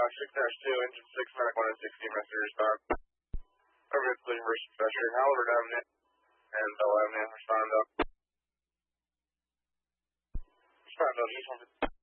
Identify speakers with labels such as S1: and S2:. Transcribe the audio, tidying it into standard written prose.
S1: Fox 6-2, engine 6, Medic 1 and 16, messenger respond. Over to the reverse pressure, Halbert Avenue, and Bell Avenue, respond up. Respond up,